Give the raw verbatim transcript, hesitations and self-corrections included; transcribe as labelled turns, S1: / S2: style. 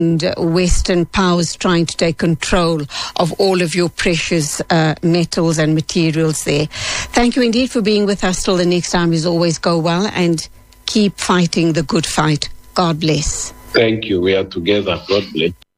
S1: and Western powers trying to take control of all of your precious uh, metals and materials there. Thank you indeed for being with us till the next time. As always, go well and keep fighting the good fight. God bless.
S2: Thank you. We are together. God bless.